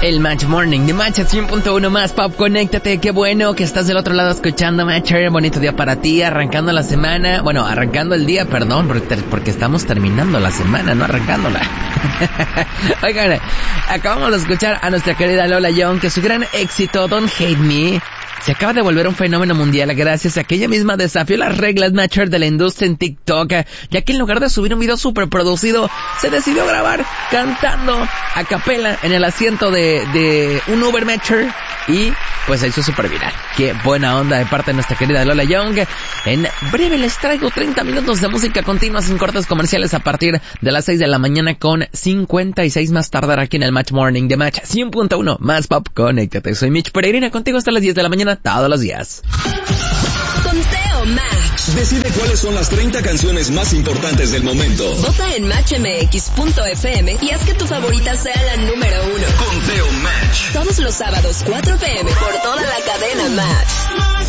El Match Morning de Match 100.1 más Pop. Conéctate, qué bueno que estás del otro lado escuchando Match. Bonito día para ti, arrancando la semana. Bueno, arrancando el día, perdón, porque estamos terminando la semana, no arrancándola. Oigan, acabamos de escuchar a nuestra querida Lola Young, que su gran éxito, Don't Hate Me, se acaba de volver un fenómeno mundial gracias a que ella misma desafió las reglas Matcher de la industria en TikTok, ya que en lugar de subir un video super producido, se decidió grabar cantando a capela en el asiento de un Uber Matcher y pues se hizo super viral. Qué buena onda de parte de nuestra querida Lola Young. En breve les traigo 30 minutos de música continua sin cortes comerciales a partir de las 6 de la mañana con 56 más tardar aquí en el Match Morning de Match 100.1 más Pop. Conéctate, soy Mitch Peregrina contigo hasta las 10 de la mañana todos los días. Conteo Match. Decide cuáles son las 30 canciones más importantes del momento. Vota en matchmx.fm y haz que tu favorita sea la número 1. Conteo Match. Todos los sábados 4 p.m. por toda la cadena Match.